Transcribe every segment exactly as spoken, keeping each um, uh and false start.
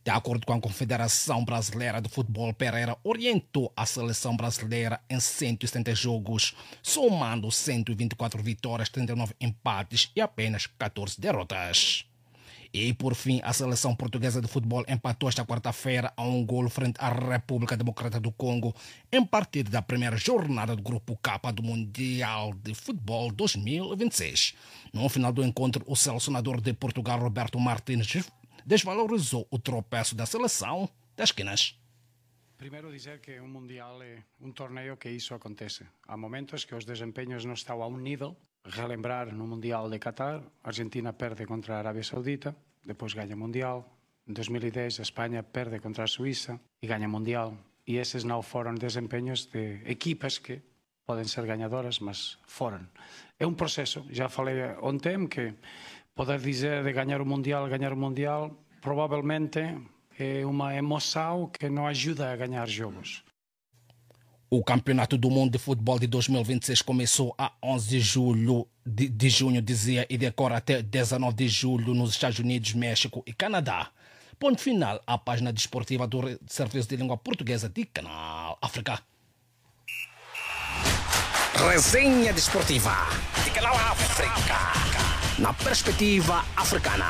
De acordo com a Confederação Brasileira de Futebol, Pereira orientou a seleção brasileira em cento e setenta jogos, somando cento e vinte e quatro vitórias, trinta e nove empates e apenas catorze derrotas. E, por fim, a seleção portuguesa de futebol empatou esta quarta-feira a um golo frente à República Democrática do Congo em partida da primeira jornada do Grupo K do Mundial de Futebol dois mil e vinte e seis. No final do encontro, o selecionador de Portugal, Roberto Martins, desvalorizou o tropeço da seleção das esquinas. Primeiro dizer que um Mundial é um torneio que isso acontece. Há momentos que os desempenhos não estão a um nível. Relembrar no Mundial de Qatar, a Argentina perde contra a Arábia Saudita, depois ganha Mundial. Em dois mil e dez a Espanha perde contra a Suíça e ganha Mundial. E esses não foram desempenhos de equipas que podem ser ganhadoras, mas foram. É um processo. Já falei ontem que poder dizer de ganhar o Mundial, ganhar o Mundial, provavelmente é uma emoção que não ajuda a ganhar jogos. O Campeonato do Mundo de Futebol de dois mil e vinte e seis começou a onze de julho, de, de junho, dizia, e decorre até dezenove de julho nos Estados Unidos, México e Canadá. Ponto final à página desportiva do Serviço de Língua Portuguesa de Canal África. Resenha desportiva de Canal África, na perspectiva africana.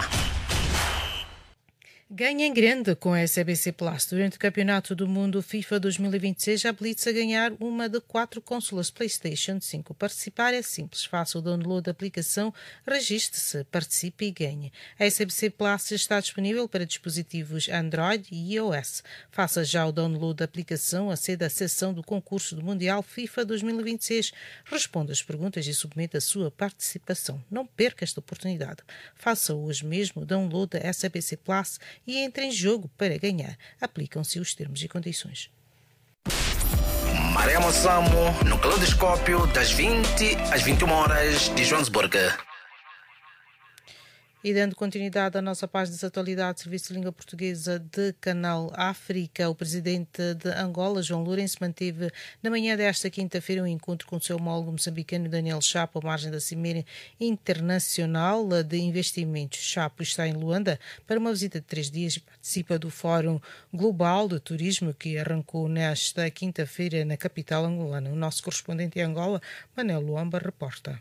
Ganha em grande com a S A B C Plus. Durante o Campeonato do Mundo FIFA dois mil e vinte e seis, habilita-se a ganhar uma de quatro consolas PlayStation cinco. Participar é simples. Faça o download da aplicação, registre-se, participe e ganhe. A S A B C Plus está disponível para dispositivos Android e iOS. Faça já o download da aplicação, aceda à seção do concurso do Mundial FIFA dois mil e vinte e seis. Responda as perguntas e submeta a sua participação. Não perca esta oportunidade. Faça hoje mesmo o download da S A B C Plus e entre em jogo para ganhar. Aplicam-se os termos e condições. Maré Moçamo, no Caleidoscópio, das vinte às vinte e uma horas de Joanesburgo. E dando continuidade à nossa página de atualidade do Serviço de Língua Portuguesa de Canal África, o presidente de Angola, João Lourenço, manteve na manhã desta quinta-feira um encontro com o seu homólogo moçambicano Daniel Chapo, à margem da Cimeira Internacional de Investimentos. Chapo está em Luanda para uma visita de três dias e participa do Fórum Global de Turismo que arrancou nesta quinta-feira na capital angolana. O nosso correspondente em Angola, Manel Luamba, reporta.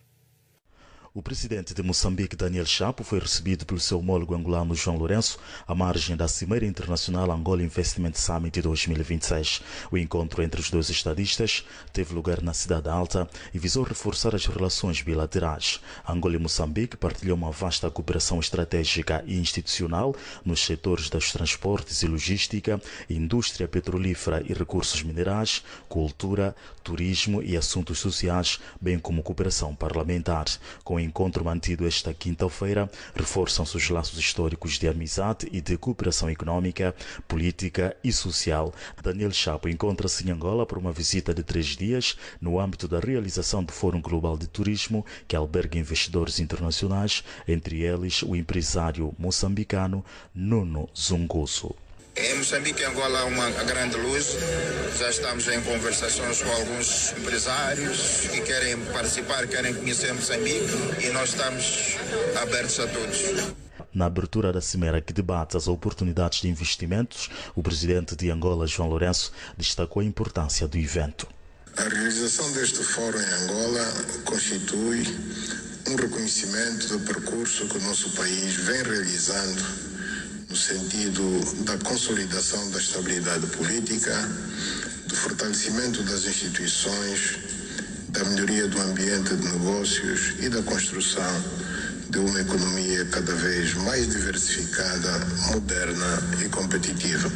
O presidente de Moçambique, Daniel Chapo, foi recebido pelo seu homólogo angolano João Lourenço à margem da Cimeira Internacional Angola Investment Summit dois mil e vinte e seis. O encontro entre os dois estadistas teve lugar na Cidade Alta e visou reforçar as relações bilaterais. Angola e Moçambique partilham uma vasta cooperação estratégica e institucional nos setores dos transportes e logística, indústria petrolífera e recursos minerais, cultura, turismo e assuntos sociais, bem como cooperação parlamentar. Com o encontro mantido esta quinta-feira, reforçam-se os laços históricos de amizade e de cooperação econômica, política e social. Daniel Chapo encontra-se em Angola por uma visita de três dias no âmbito da realização do Fórum Global de Turismo, que alberga investidores internacionais, entre eles o empresário moçambicano Nuno Zungusso. Em Moçambique e Angola há uma grande luz. Já estamos em conversações com alguns empresários que querem participar, querem conhecer Moçambique e nós estamos abertos a todos. Na abertura da cimeira que debate as oportunidades de investimentos, o presidente de Angola, João Lourenço, destacou a importância do evento. A realização deste fórum em Angola constitui um reconhecimento do percurso que o nosso país vem realizando no sentido da consolidação da estabilidade política, do fortalecimento das instituições, da melhoria do ambiente de negócios e da construção de uma economia cada vez mais diversificada, moderna e competitiva.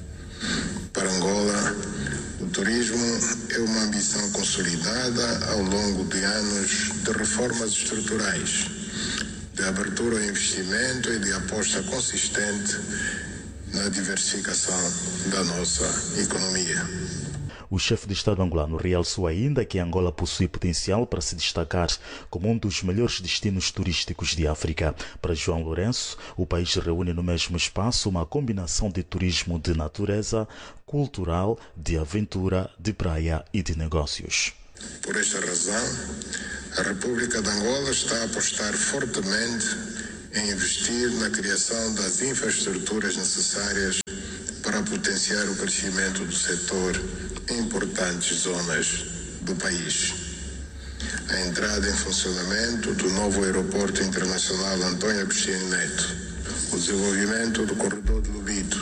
Para Angola, o turismo é uma ambição consolidada ao longo de anos de reformas estruturais, de abertura ao investimento e de aposta consistente na diversificação da nossa economia. O chefe de Estado angolano realçou ainda que Angola possui potencial para se destacar como um dos melhores destinos turísticos de África. Para João Lourenço, o país reúne no mesmo espaço uma combinação de turismo de natureza, cultural, de aventura, de praia e de negócios. Por esta razão, a República de Angola está a apostar fortemente em investir na criação das infraestruturas necessárias para potenciar o crescimento do setor em importantes zonas do país. A entrada em funcionamento do novo aeroporto internacional António Agostinho Neto, o desenvolvimento do corredor de Lubito,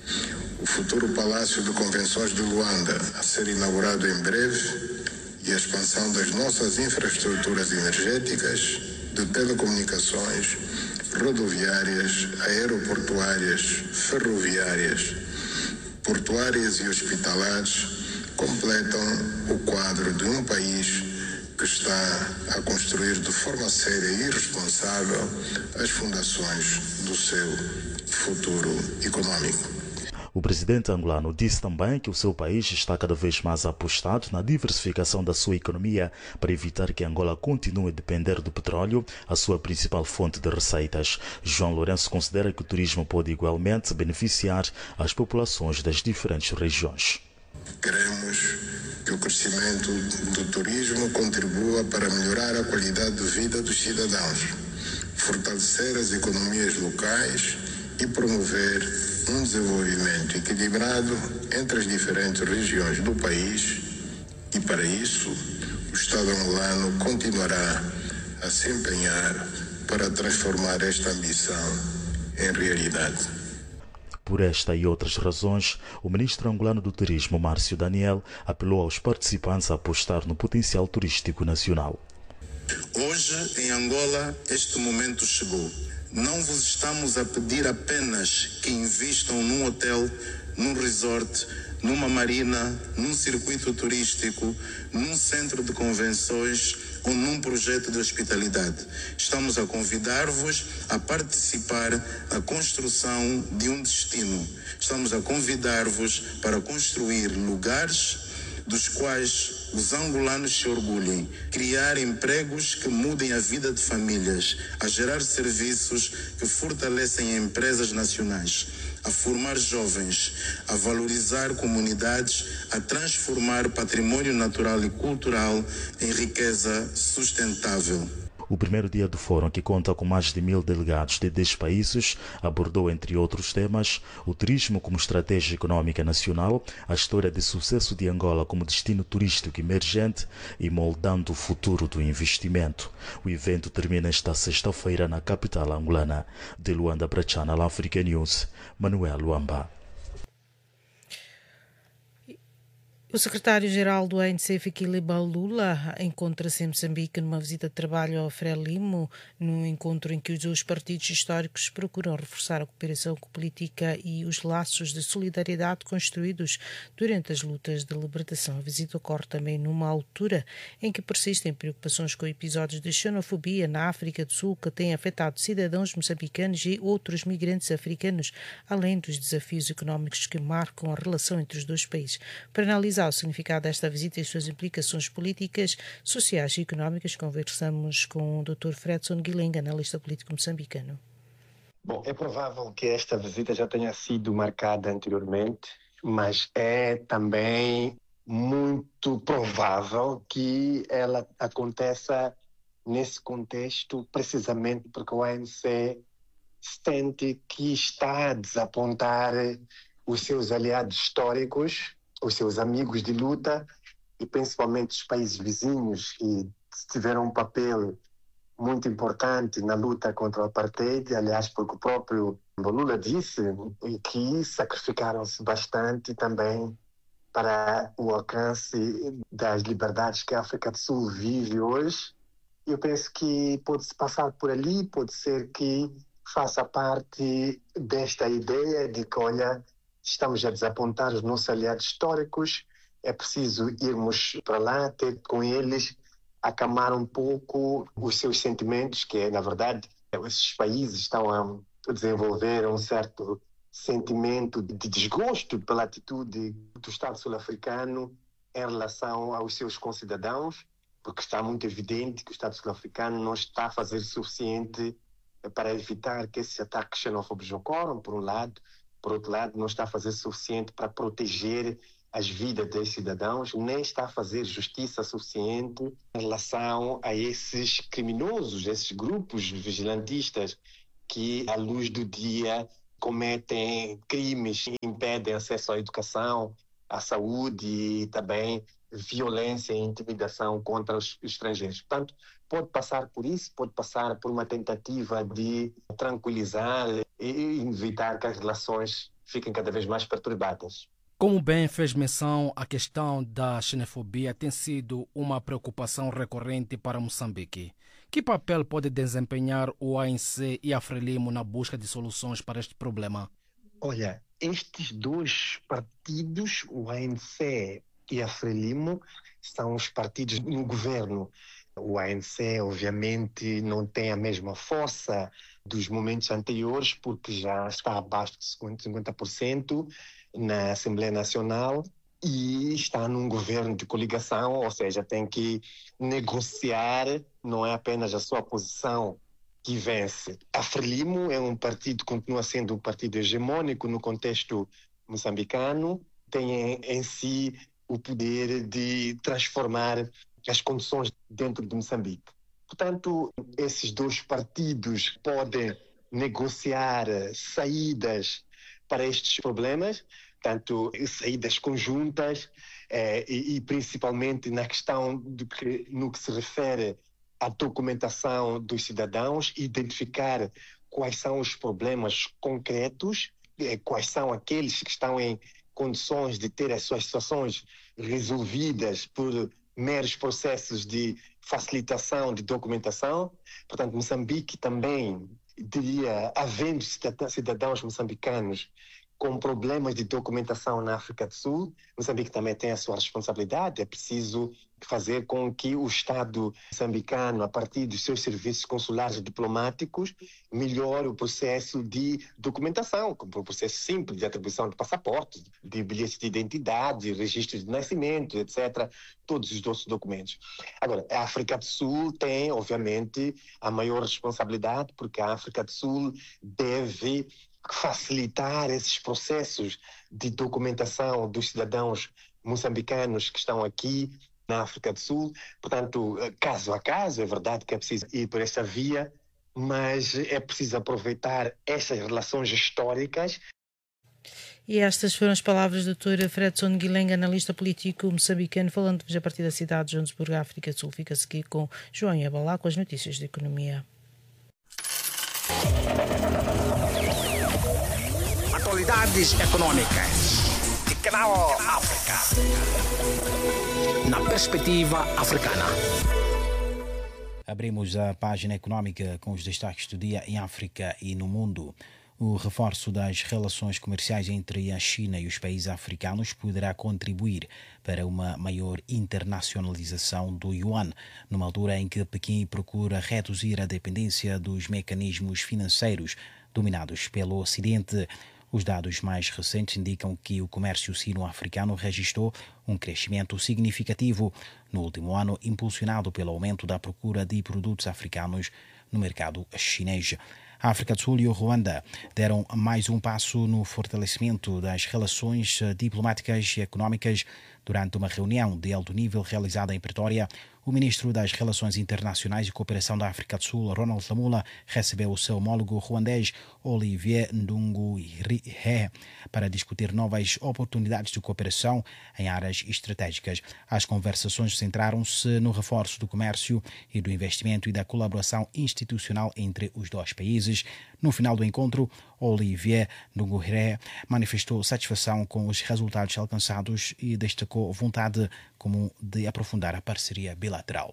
o futuro Palácio de Convenções de Luanda, a ser inaugurado em breve, e a expansão das nossas infraestruturas energéticas, de telecomunicações, rodoviárias, aeroportuárias, ferroviárias, portuárias e hospitalares, completam o quadro de um país que está a construir de forma séria e responsável as fundações do seu futuro econômico. O presidente angolano disse também que o seu país está cada vez mais apostado na diversificação da sua economia para evitar que Angola continue a depender do petróleo, a sua principal fonte de receitas. João Lourenço considera que o turismo pode igualmente beneficiar as populações das diferentes regiões. Queremos que o crescimento do turismo contribua para melhorar a qualidade de vida dos cidadãos, fortalecer as economias locais e promover um desenvolvimento equilibrado entre as diferentes regiões do país, e para isso o Estado angolano continuará a se empenhar para transformar esta ambição em realidade. Por esta e outras razões, o ministro angolano do Turismo, Márcio Daniel, apelou aos participantes a apostar no potencial turístico nacional. Hoje, em Angola, este momento chegou. Não vos estamos a pedir apenas que invistam num hotel, num resort, numa marina, num circuito turístico, num centro de convenções ou num projeto de hospitalidade. Estamos a convidar-vos a participar na construção de um destino. Estamos a convidar-vos para construir lugares dos quais os angolanos se orgulhem, criar empregos que mudem a vida de famílias, a gerar serviços que fortalecem empresas nacionais, a formar jovens, a valorizar comunidades, a transformar patrimônio natural e cultural em riqueza sustentável. O primeiro dia do fórum, que conta com mais de mil delegados de dez países, abordou, entre outros temas, o turismo como estratégia econômica nacional, a história de sucesso de Angola como destino turístico emergente e moldando o futuro do investimento. O evento termina esta sexta-feira na capital angolana. De Luanda para Channel Africa News, Manuel Luamba. O secretário-geral do A N C, Fikile Mbalula, encontra-se em Moçambique numa visita de trabalho ao Frelimo, num encontro em que os dois partidos históricos procuram reforçar a cooperação política e os laços de solidariedade construídos durante as lutas de libertação. A visita ocorre também numa altura em que persistem preocupações com episódios de xenofobia na África do Sul que têm afetado cidadãos moçambicanos e outros migrantes africanos, além dos desafios económicos que marcam a relação entre os dois países. Para analisar o significado desta visita e as suas implicações políticas, sociais e económicas, conversamos com o doutor Fredson Guilenga, analista político moçambicano. Bom, é provável que esta visita já tenha sido marcada anteriormente, mas é também muito provável que ela aconteça nesse contexto, precisamente porque o A N C sente que está a desapontar os seus aliados históricos, os seus amigos de luta e principalmente os países vizinhos que tiveram um papel muito importante na luta contra o apartheid, aliás, porque o próprio Lula disse que sacrificaram-se bastante também para o alcance das liberdades que a África do Sul vive hoje. Eu penso que pode-se passar por ali, pode ser que faça parte desta ideia de que, olha, estamos a desapontar os nossos aliados históricos, é preciso irmos para lá, ter com eles, acalmar um pouco os seus sentimentos, que é, na verdade, esses países estão a desenvolver um certo sentimento de desgosto pela atitude do Estado sul-africano em relação aos seus concidadãos, porque está muito evidente que o Estado sul-africano não está a fazer o suficiente para evitar que esses ataques xenófobos ocorram, por um lado. Por outro lado, não está a fazer o suficiente para proteger as vidas dos cidadãos, nem está a fazer justiça suficiente em relação a esses criminosos, esses grupos vigilantistas que, à luz do dia, cometem crimes, impedem acesso à educação, à saúde e também violência e intimidação contra os estrangeiros. Portanto, pode passar por isso, pode passar por uma tentativa de tranquilizar e evitar que as relações fiquem cada vez mais perturbadas. Como bem fez menção, a questão da xenofobia tem sido uma preocupação recorrente para Moçambique. Que papel pode desempenhar o A N C e a Frelimo na busca de soluções para este problema? Olha, estes dois partidos, o A N C e a Frelimo, são os partidos no governo. O A N C, obviamente, não tem a mesma força dos momentos anteriores, porque já está abaixo de cinquenta por cento na Assembleia Nacional e está num governo de coligação, ou seja, tem que negociar, não é apenas a sua posição que vence. A Frelimo é um partido, continua sendo um partido hegemônico no contexto moçambicano, tem em, em si o poder de transformar as condições dentro de Moçambique. Portanto, esses dois partidos podem negociar saídas para estes problemas, tanto saídas conjuntas eh, e, e principalmente na questão de que, no que se refere à documentação dos cidadãos, identificar quais são os problemas concretos, eh, quais são aqueles que estão em condições de ter as suas situações resolvidas por meros processos de facilitação de documentação. Portanto, Moçambique também, diria, havendo cidadãos moçambicanos com problemas de documentação na África do Sul, Moçambique também tem a sua responsabilidade. É preciso fazer com que o Estado moçambicano, a partir dos seus serviços consulares e diplomáticos, melhore o processo de documentação, como o processo simples de atribuição de passaportes, de bilhetes de identidade, registros de nascimento, etcétera, todos os outros documentos. Agora, a África do Sul tem, obviamente, a maior responsabilidade, porque a África do Sul deve facilitar esses processos de documentação dos cidadãos moçambicanos que estão aqui na África do Sul. Portanto, caso a caso, é verdade que é preciso ir por essa via, mas é preciso aproveitar estas relações históricas. E estas foram as palavras do doutor Fredson Guilherme, analista político moçambicano, falando-vos a partir da cidade de Joanesburgo, África do Sul. Fica-se aqui com João Yabalá com as notícias de economia. Atualidades econômicas de Canal África. Na perspectiva africana. Abrimos a página econômica com os destaques do dia em África e no mundo. O reforço das relações comerciais entre a China e os países africanos poderá contribuir para uma maior internacionalização do yuan, numa altura em que Pequim procura reduzir a dependência dos mecanismos financeiros dominados pelo Ocidente. Os dados mais recentes indicam que o comércio sino-africano registrou um crescimento significativo no último ano, impulsionado pelo aumento da procura de produtos africanos no mercado chinês. A África do Sul e o Ruanda deram mais um passo no fortalecimento das relações diplomáticas e económicas durante uma reunião de alto nível realizada em Pretória. O ministro das Relações Internacionais e Cooperação da África do Sul, Ronald Lamola, recebeu o seu homólogo ruandês, Olivier Nduhungirehe, para discutir novas oportunidades de cooperação em áreas estratégicas. As conversações centraram-se no reforço do comércio e do investimento e da colaboração institucional entre os dois países. No final do encontro, Olivier Nduhungirehe manifestou satisfação com os resultados alcançados e destacou vontade comum de aprofundar a parceria bilateral.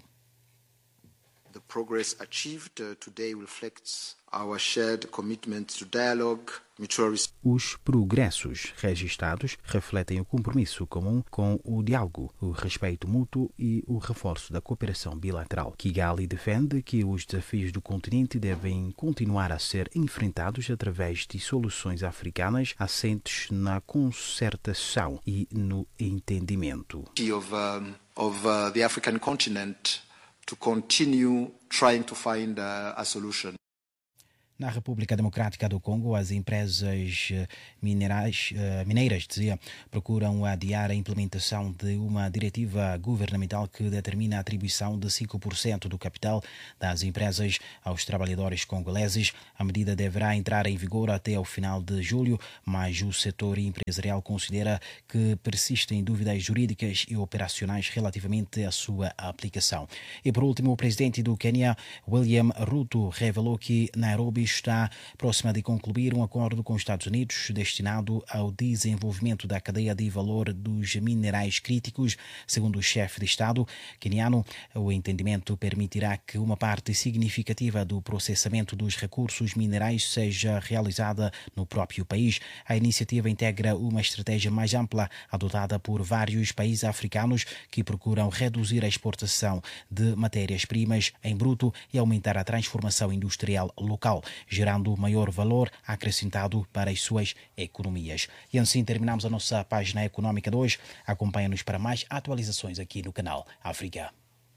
The progress achieved uh, today reflects our shared commitment to dialogue, mutual respect. Os progressos registados refletem o compromisso comum com o diálogo, o respeito mútuo e o reforço da cooperação bilateral. Kigali defende que os desafios do continente devem continuar a ser enfrentados através de soluções africanas assentes na concertação e no entendimento. Of, um, of uh, the African continent to continue trying to find uh, a solution. Na República Democrática do Congo, as empresas minerais, mineiras dizia, procuram adiar a implementação de uma diretiva governamental que determina a atribuição de cinco por cento do capital das empresas aos trabalhadores congoleses. A medida deverá entrar em vigor até ao final de julho, mas o setor empresarial considera que persistem dúvidas jurídicas e operacionais relativamente à sua aplicação. E por último, o presidente do Quênia, William Ruto, revelou que Nairobi está próxima de concluir um acordo com os Estados Unidos destinado ao desenvolvimento da cadeia de valor dos minerais críticos. Segundo o chefe de Estado queniano, o entendimento permitirá que uma parte significativa do processamento dos recursos minerais seja realizada no próprio país. A iniciativa integra uma estratégia mais ampla adotada por vários países africanos que procuram reduzir a exportação de matérias-primas em bruto e aumentar a transformação industrial local, gerando maior valor acrescentado para as suas economias. E assim terminamos a nossa página econômica de hoje. Acompanha-nos para mais atualizações aqui no canal África.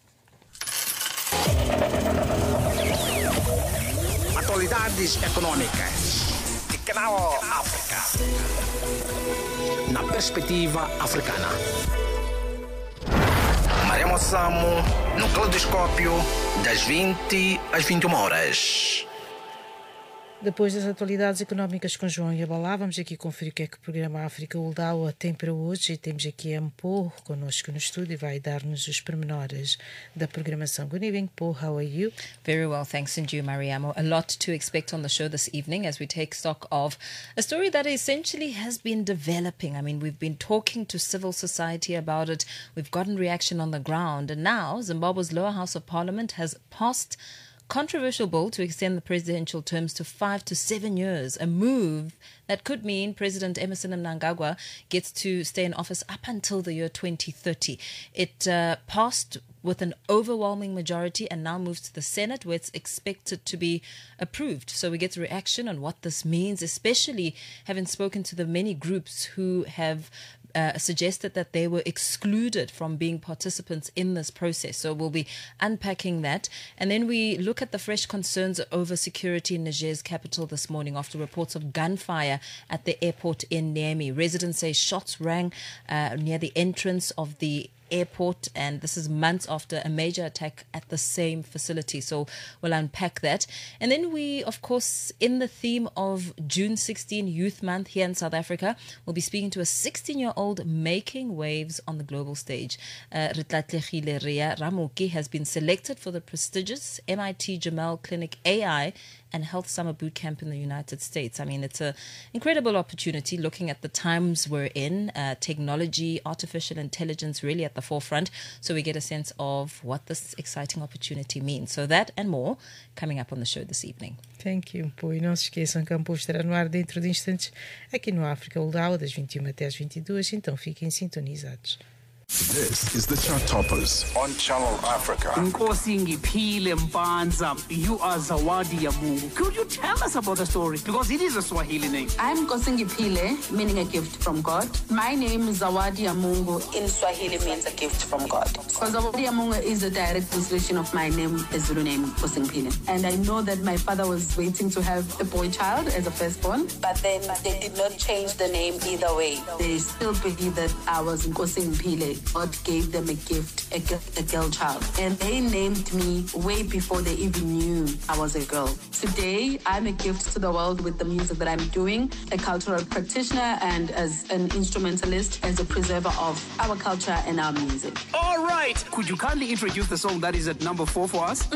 Atualidades econômicas de Canal África. Na perspectiva africana. Maremo Samo no Caleidoscópio das vinte às vinte e uma horas. Depois das atualidades económicas com João Yabalá, vamos aqui conferir o que é que o programa África Uldaua tem para hoje. E temos aqui a Mpo connosco no estúdio e vai dar-nos os pormenores da programação. Good evening, Mpo. How are you? Very well, thanks, and you, Mariamo. A lot to expect on the show this evening as we take stock of a story that essentially has been developing. I mean, we've been talking to civil society about it. We've gotten reaction on the ground. And now Zimbabwe's lower house of parliament has passed controversial bill to extend the presidential terms to five to seven years, a move that could mean President Emmerson Mnangagwa gets to stay in office up until the year twenty thirty. It uh, passed with an overwhelming majority and now moves to the Senate, where it's expected to be approved. So we get a reaction on what this means, especially having spoken to the many groups who have Uh, suggested that they were excluded from being participants in this process. So we'll be unpacking that. And then we look at the fresh concerns over security in Niger's capital this morning after reports of gunfire at the airport in Niamey. Residents say shots rang uh, near the entrance of the airport, and this is months after a major attack at the same facility. So we'll unpack that. And then we, of course, in the theme of June sixteenth Youth Month here in South Africa, we'll be speaking to a sixteen-year-old making waves on the global stage. Uh, Ritlatlehile Ria Ramoki has been selected for the prestigious M I T Jamel Clinic A I and Health Summer Boot Camp in the United States. I mean, it's an incredible opportunity looking at the times we're in, uh, technology, artificial intelligence really at the forefront. So we get a sense of what this exciting opportunity means. So that and more coming up on the show this evening. Thank you, Mpo. E não se esqueçam que a Mpo estará no ar dentro de instantes aqui no África Uldaua, das vinte e uma até às vinte e duas. Então fiquem sintonizados. This is the Chart Toppers on Channel Africa. Nkosi Ngiphile Mpanza, you are Zawadi Yamungu. Could you tell us about the story? Because it is a Swahili name. I'm Nkosi Ngiphile, meaning a gift from God. My name is Zawadi Yamungu. In Swahili means a gift from God. Because Zawadi Yamungu is a direct translation of my name, the Zulu name, Nkosi Ngiphile. And I know that my father was waiting to have a boy child as a firstborn, but then they did not change the name either way. They still believe that I was Nkosi Ngiphile. God gave them a gift, a, a girl child. And they named me way before they even knew I was a girl. Today, I'm a gift to the world with the music that I'm doing, a cultural practitioner and as an instrumentalist, as a preserver of our culture and our music. All right. Could you kindly introduce the song that is at number four for us?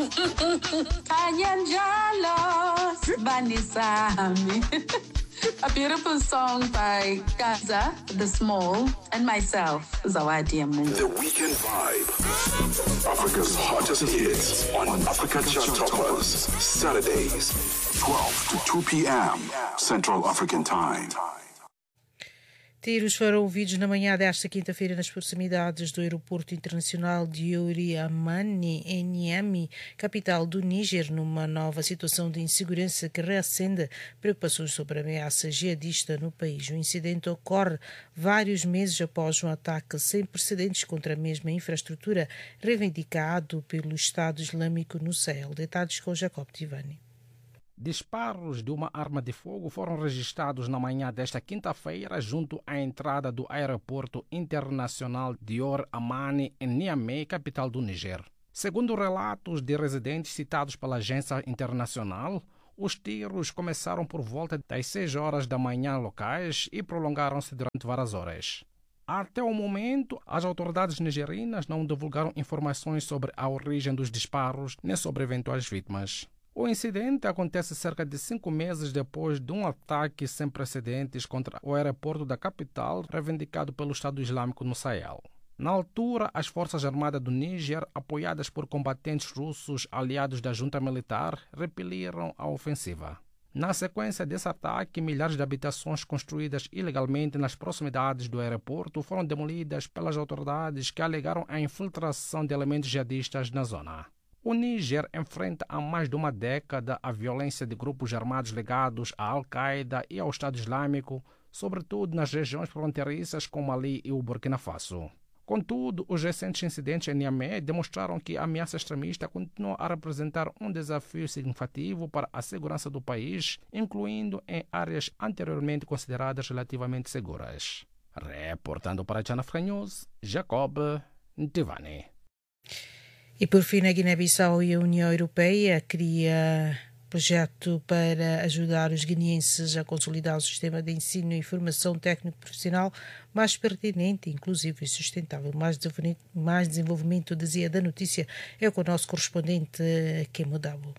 A beautiful song by Gaza, The Small, and myself, Zawadi Yamungu. The Weekend Vibe. Africa's hottest hits on Africa Chart Toppers. Saturdays, twelve to two p.m. Central African Time. Tiros foram ouvidos na manhã desta quinta-feira nas proximidades do aeroporto internacional de Yuri Amani, em Niamey, capital do Níger, numa nova situação de insegurança que reacende preocupações sobre a ameaça jihadista no país. O incidente ocorre vários meses após um ataque sem precedentes contra a mesma infraestrutura reivindicado pelo Estado Islâmico no Sahel. Detalhes com Jacob Tivani. Disparos de uma arma de fogo foram registrados na manhã desta quinta-feira junto à entrada do aeroporto internacional Dior Amani em Niamey, capital do Níger. Segundo relatos de residentes citados pela agência internacional, os tiros começaram por volta das seis horas da manhã locais e prolongaram-se durante várias horas. Até o momento, as autoridades nigerianas não divulgaram informações sobre a origem dos disparos nem sobre eventuais vítimas. O incidente acontece cerca de cinco meses depois de um ataque sem precedentes contra o aeroporto da capital, reivindicado pelo Estado Islâmico no Sahel. Na altura, as Forças Armadas do Níger, apoiadas por combatentes russos aliados da junta militar, repeliram a ofensiva. Na sequência desse ataque, milhares de habitações construídas ilegalmente nas proximidades do aeroporto foram demolidas pelas autoridades que alegaram a infiltração de elementos jihadistas na zona. O Níger enfrenta há mais de uma década a violência de grupos armados ligados à Al-Qaeda e ao Estado Islâmico, sobretudo nas regiões fronteiriças com Mali e o Burkina Faso. Contudo, os recentes incidentes em Niamey demonstraram que a ameaça extremista continua a representar um desafio significativo para a segurança do país, incluindo em áreas anteriormente consideradas relativamente seguras. Reportando para a Channel Africa News, Jacob Ntivani. E por fim, na Guiné-Bissau e a União Europeia cria projeto para ajudar os guineenses a consolidar o sistema de ensino e formação técnico-profissional mais pertinente, inclusive e sustentável. Mais desenvolvimento, mais desenvolvimento, dizia da notícia, é com o nosso correspondente Kemo Dabo.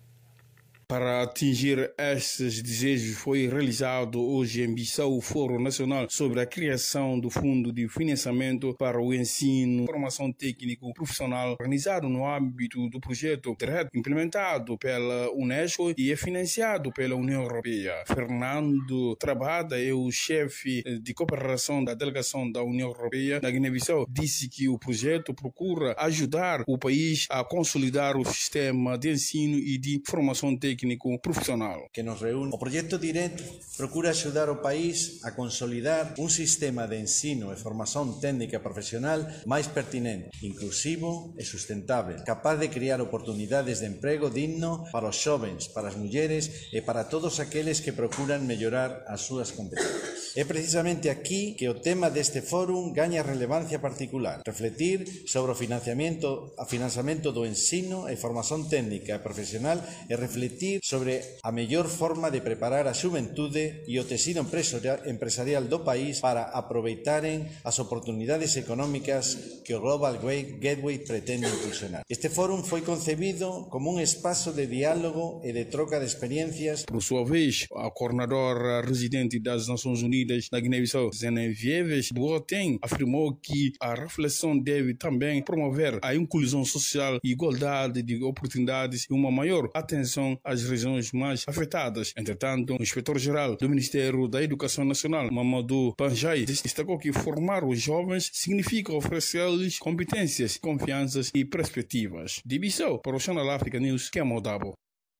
Para atingir estes desejos, foi realizado hoje em Bissau o Fórum Nacional sobre a criação do Fundo de Financiamento para o Ensino e Formação Técnico Profissional, organizado no âmbito do projeto D R E D, implementado pela Unesco e é financiado pela União Europeia. Fernando Trabada é o chefe de cooperação da delegação da União Europeia na Guiné-Bissau. Disse que o projeto procura ajudar o país a consolidar o sistema de ensino e de formação técnico profissional. Que nos reúne. O projeto D I R E D procura ajudar o país a consolidar um sistema de ensino e formação técnica profissional mais pertinente, inclusivo e sustentável, capaz de criar oportunidades de emprego digno para os jovens, para as mulheres e para todos aqueles que procuram melhorar as suas competências. É precisamente aqui que o tema deste fórum ganha relevância particular. Refletir sobre o financiamento, a financiamento do ensino e formação técnica e profissional e refletir sobre a melhor forma de preparar a juventude e o tecido empresarial do país para aproveitarem as oportunidades económicas que o Global Gateway pretende impulsionar. Este fórum foi concebido como um espaço de diálogo e de troca de experiências. Por sua vez, a coordenadora residente das Nações Unidas na Guiné-Bissau, Genevieve Boateng, afirmou que a reflexão deve também promover a inclusão social, igualdade de oportunidades e uma maior atenção às regiões mais afetadas. Entretanto, o inspetor-geral do Ministério da Educação Nacional, Mamadou Panjai, destacou que formar os jovens significa oferecer-lhes competências, confianças e perspectivas. De Bissau, para o Channel Africa News, Kemo Dabo.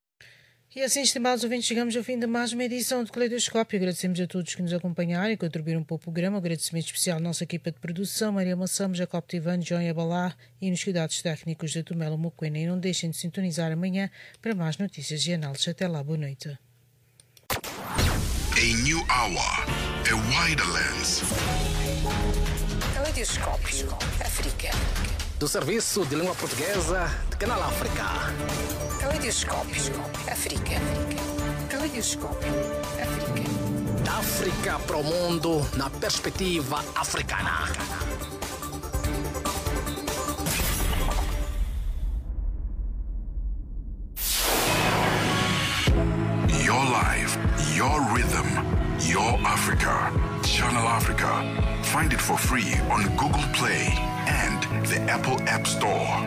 E assim, estimados ouvintes, chegamos ao fim de mais uma edição do Caleidoscópio. Agradecemos a todos que nos acompanharam e contribuíram para o programa. Um agradecimento especial à nossa equipa de produção, Maria Massamo, Jacob Tivan, João Abalá e nos cuidados técnicos de Tomelo Moquena. E não deixem de sintonizar amanhã para mais notícias e análises. Até lá, boa noite. A new hour, a wider lens. Caleidoscópio África. Do Serviço de Língua Portuguesa de Canal África. Caleidoscópio África. Caleidoscópio África. Da África para o mundo na perspectiva africana. Your life, your rhythm, your Africa. Channel Africa. Find it for free on Google Play and the Apple App Store.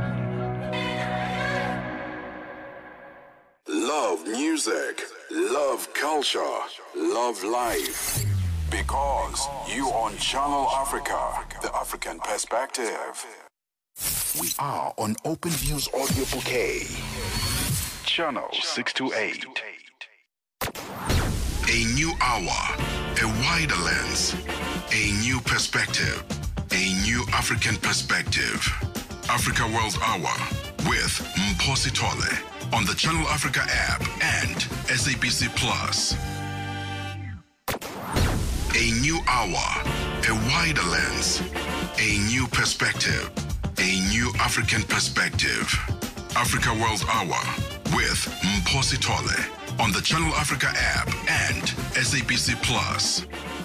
Love music, love culture, love life. Because you on Channel Africa, the African perspective. We are on Open Views Audio Bouquet. Channel six two eight. A new hour, a wider lens, a new perspective, a new African perspective. Africa World Hour with Mposi Tole on the Channel Africa app and S A B C Plus. A new hour, a wider lens, a new perspective, a new African perspective. Africa World Hour with Mposi Tole on the Channel Africa app and S A B C Plus.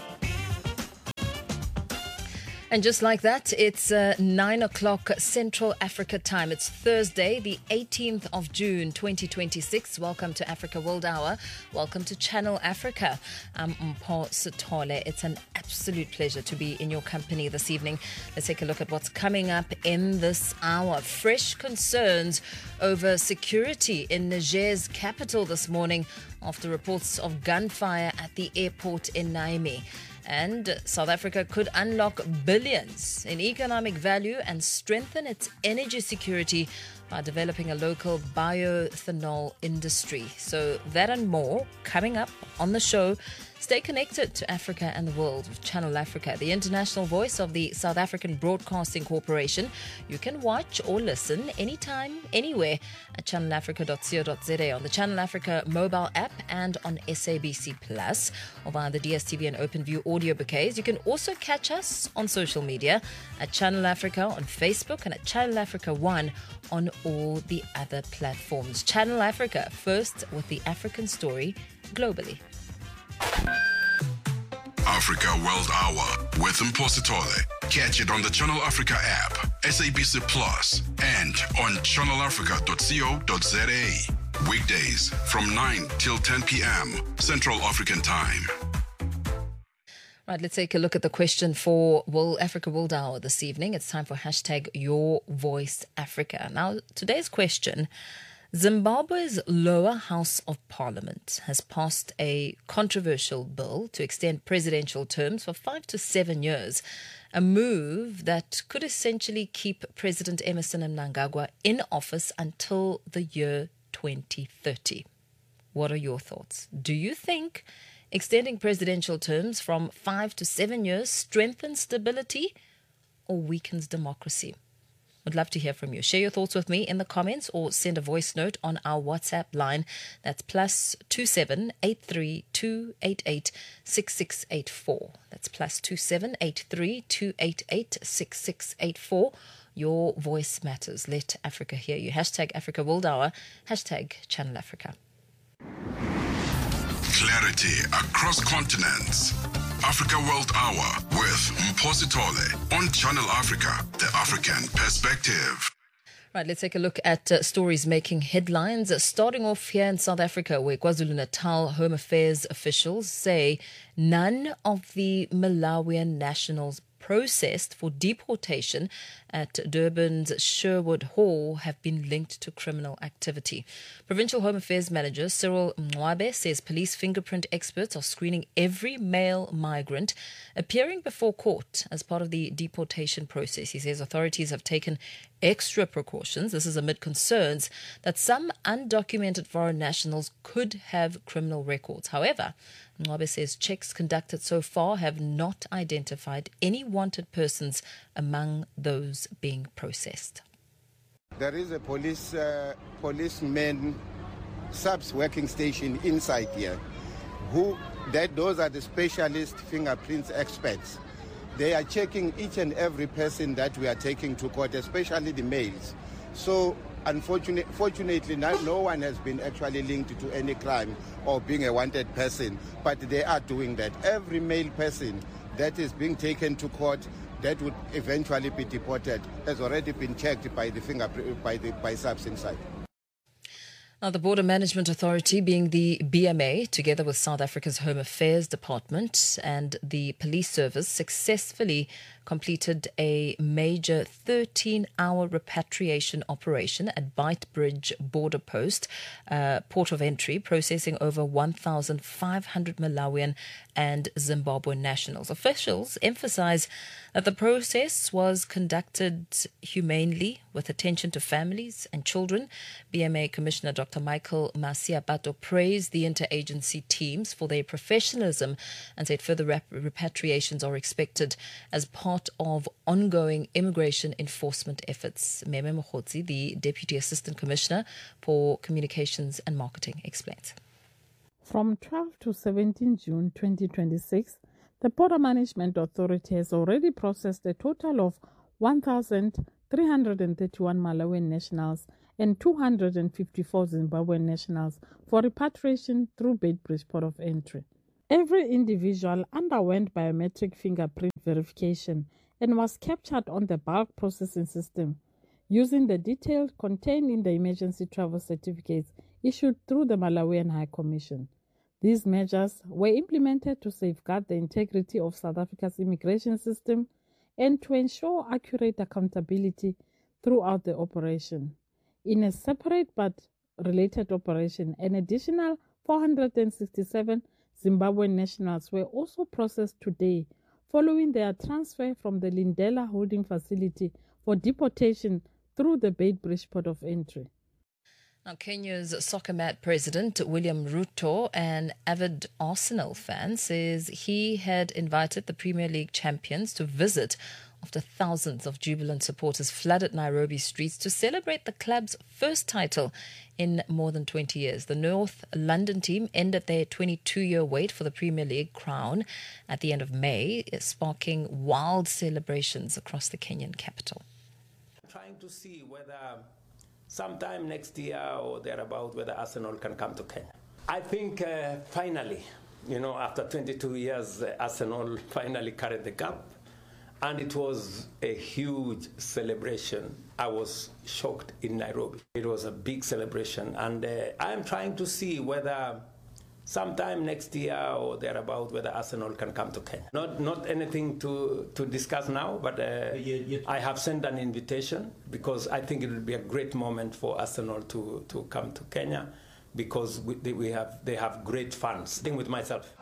And just like that, it's uh, nine o'clock Central Africa time. It's Thursday, the eighteenth of June, twenty twenty-six. Welcome to Africa World Hour. Welcome to Channel Africa. I'm Mposi Tole. It's an absolute pleasure to be in your company this evening. Let's take a look at what's coming up in this hour. Fresh concerns over security in Niger's capital this morning after reports of gunfire at the airport in Niamey. And South Africa could unlock billions in economic value and strengthen its energy security by developing a local bioethanol industry. So that and more coming up on the show. Stay connected to Africa and the world with Channel Africa, the international voice of the South African Broadcasting Corporation. You can watch or listen anytime, anywhere at channel africa dot co dot za, on the Channel Africa mobile app and on S A B C Plus, or via the D S T V and OpenView audio bouquets. You can also catch us on social media at Channel Africa on Facebook and at Channel Africa One on all the other platforms. Channel Africa, first with the African story globally. Africa World Hour with Mposi Tole. Catch it on the Channel Africa app, S A B C Plus, and on channel africa dot co dot za. Weekdays from nine till ten p.m. Central African Time. Right, let's take a look at the question for World Africa World Hour this evening. It's time for hashtag Your Voice Africa. Now, today's question: Zimbabwe's lower house of parliament has passed a controversial bill to extend presidential terms for five to seven years, a move that could essentially keep President Emmerson Mnangagwa in office until the year twenty thirty. What are your thoughts? Do you think extending presidential terms from five to seven years strengthens stability or weakens democracy? Would love to hear from you. Share your thoughts with me in the comments or send a voice note on our WhatsApp line. That's plus two seven eight three two eight eight six six eight four. That's plus two seven eight three two eight eight six six eight four. Your voice matters. Let Africa hear you. Hashtag Africa World Hour. Hashtag Channel Africa. Clarity across continents. Africa World Hour with Mposi Tole on Channel Africa, the African perspective. Right, let's take a look at uh, stories making headlines. Uh, starting off here in South Africa, where KwaZulu-Natal Home Affairs officials say none of the Malawian nationals processed for deportation at Durban's Sherwood Hall have been linked to criminal activity. Provincial Home Affairs Manager Cyril Mwabe says police fingerprint experts are screening every male migrant appearing before court as part of the deportation process. He says authorities have taken extra precautions. This is amid concerns that some undocumented foreign nationals could have criminal records. However, Mwabe says checks conducted so far have not identified any wanted persons among those being processed. There is a police uh, policeman subs working station inside here. Who that those are the specialist fingerprints experts. They are checking each and every person that we are taking to court, especially the males. So unfortunately, fortunately, no, no one has been actually linked to any crime or being a wanted person, but they are doing that. Every male person that is being taken to court that would eventually be deported has already been checked by the fingerprint by the by subs inside. Now, the Border Management Authority, being the B M A, together with South Africa's Home Affairs Department and the Police Service, successfully completed a major thirteen-hour repatriation operation at Beitbridge border post, uh, port of entry, processing over one thousand five hundred Malawian and Zimbabwean nationals. Officials emphasize that the process was conducted humanely with attention to families and children. B M A Commissioner Doctor Michael Masiapato praised the interagency teams for their professionalism and said further rep- repatriations are expected as part of ongoing immigration enforcement efforts. Meme Mokhotsi, the Deputy Assistant Commissioner for Communications and Marketing, explains. From twelfth to seventeenth June twenty twenty-six, the Border Management Authority has already processed a total of one thousand three hundred thirty-one Malawian nationals and two hundred fifty-four Zimbabwean nationals for repatriation through Beitbridge Port of Entry. Every individual underwent biometric fingerprint verification and was captured on the bulk processing system using the details contained in the emergency travel certificates issued through the Malawian High Commission. These measures were implemented to safeguard the integrity of South Africa's immigration system and to ensure accurate accountability throughout the operation. In a separate but related operation, an additional four hundred sixty-seven Zimbabwean nationals were also processed today following their transfer from the Lindela holding facility for deportation through the Beitbridge Port of Entry. Now, Kenya's soccer mat president, William Ruto, an avid Arsenal fan, says he had invited the Premier League champions to visit after thousands of jubilant supporters flooded Nairobi streets to celebrate the club's first title in more than twenty years. The North London team ended their twenty-two-year wait for the Premier League crown at the end of May, sparking wild celebrations across the Kenyan capital. Trying to see whether sometime next year or thereabout, whether Arsenal can come to Kenya. I think uh, finally, you know, after twenty-two years, uh, Arsenal finally carried the cup, and it was a huge celebration. I was shocked in Nairobi. It was a big celebration, and uh, I'm trying to see whether sometime next year or thereabout, whether Arsenal can come to Kenya. Not not anything to, to discuss now, but uh, you, you... I have sent an invitation because I think it will be a great moment for Arsenal to, to come to Kenya because we, they, we have, they have great fans. Sitting with myself.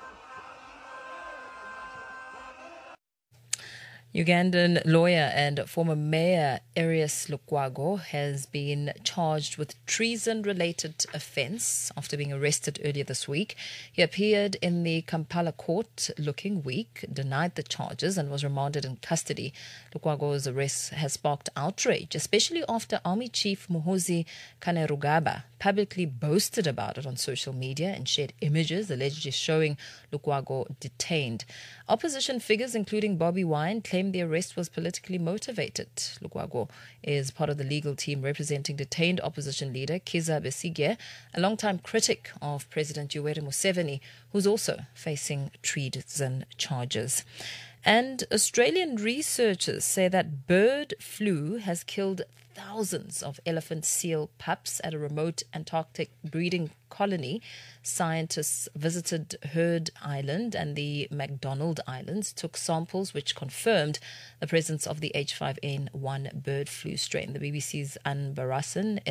Ugandan lawyer and former mayor Erias Lukwago has been charged with treason-related offence after being arrested earlier this week. He appeared in the Kampala court looking weak, denied the charges and was remanded in custody. Lukwago's arrest has sparked outrage, especially after Army Chief Muhoozi Kainerugaba publicly boasted about it on social media and shared images allegedly showing Lukwago detained. Opposition figures, including Bobby Wine, claimed the arrest was politically motivated. Lukwago is part of the legal team representing detained opposition leader Kizza Besigye, a longtime critic of President Yoweri Museveni, who's also facing treason charges. And Australian researchers say that bird flu has killed thousands of elephant seal pups at a remote Antarctic breeding colony. Scientists visited Heard Island and the McDonald Islands, took samples which confirmed the presence of the H five N one bird flu strain. The B B C's Anbarasan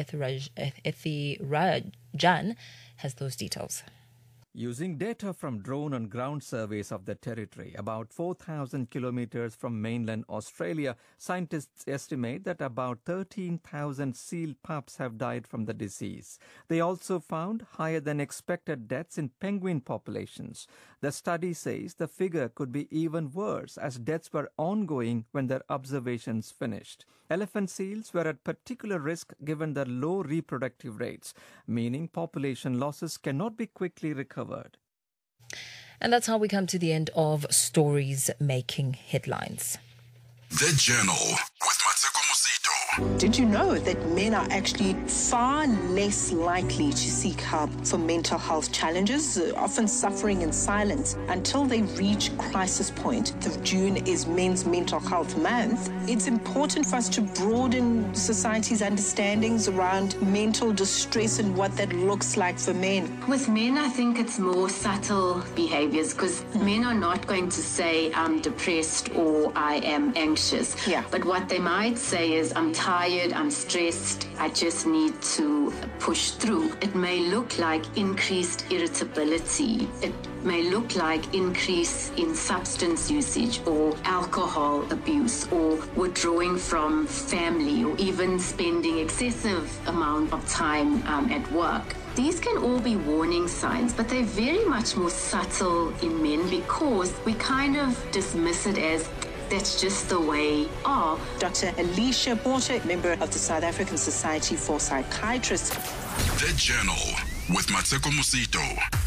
Ethirajan has those details. Using data from drone and ground surveys of the territory, about four thousand kilometers from mainland Australia, scientists estimate that about thirteen thousand seal pups have died from the disease. They also found higher than expected deaths in penguin populations. The study says the figure could be even worse as deaths were ongoing when their observations finished. Elephant seals were at particular risk given their low reproductive rates, meaning population losses cannot be quickly recovered. And that's how we come to the end of Stories Making Headlines. The Journal with Mateko Musito. Did you know that men are actually far less likely to seek help for mental health challenges, often suffering in silence until they reach crisis point? June is Men's Mental Health Month. It's important for us to broaden society's understandings around mental distress and what that looks like for men. With men, I think it's more subtle behaviors because mm. men are not going to say, I'm depressed or I am anxious. Yeah. But what they might say is, I'm tired, I'm stressed, I just need to push through. It may look like increased irritability. It may look like increase in substance usage or alcohol abuse or withdrawing from family or even spending excessive amount of time um, at work. These can all be warning signs, but they're very much more subtle in men because we kind of dismiss it as that's just the way of. Doctor Alicia Porter, member of the South African Society for Psychiatrists. The Journal with Mateko Musito.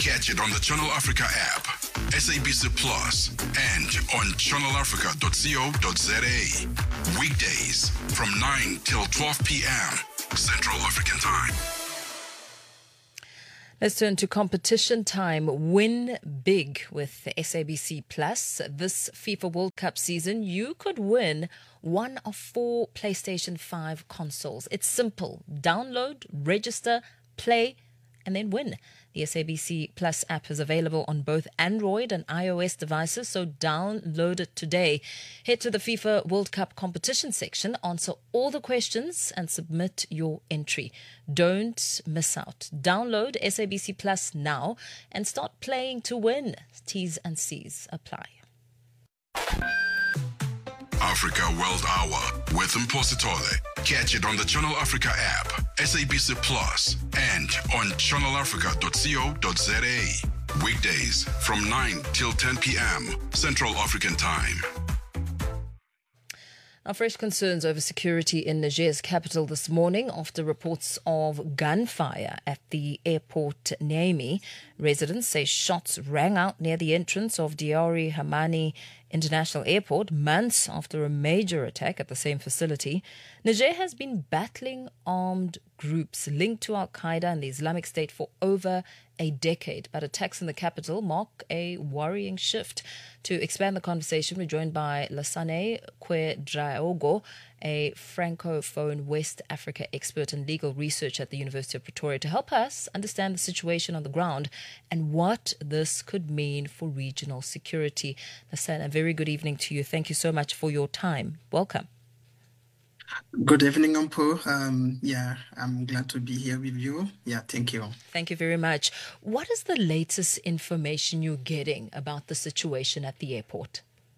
Catch it on the Channel Africa app, S A B C Plus, and on channel africa dot co dot za. Weekdays from nine till twelve p.m. Central African Time. Let's turn to competition time. Win big with S A B C Plus. This FIFA World Cup season, you could win one of four PlayStation five consoles. It's simple. Download, register, play, and then win. The S A B C Plus app is available on both Android and iOS devices, so download it today. Head to the FIFA World Cup competition section, answer all the questions, and submit your entry. Don't miss out. Download S A B C Plus now and start playing to win. T's and C's apply. Africa World Hour with Mpositole. Catch it on the Channel Africa app, S A B C Plus, and on channel africa dot co dot za. Weekdays from nine till ten p.m. Central African Time. Now, fresh concerns over security in Niger's capital this morning after reports of gunfire at the airport Niamey. Residents say shots rang out near the entrance of Diori Hamani International Airport months after a major attack at the same facility. Niger has been battling armed groups linked to Al-Qaeda and the Islamic State for over a decade, but attacks in the capital mark a worrying shift. To expand the conversation, we're joined by Lasane Kwedraogo, a Francophone West Africa expert and legal research at the University of Pretoria, to help us understand the situation on the ground and what this could mean for regional security. Lasane, a very good evening to you. Thank you so much for your time. Welcome. Good evening, Ampo. Um, yeah, I'm glad to be here with you. Yeah, thank you. Thank you very much. What is the latest information you're getting about the situation at the airport?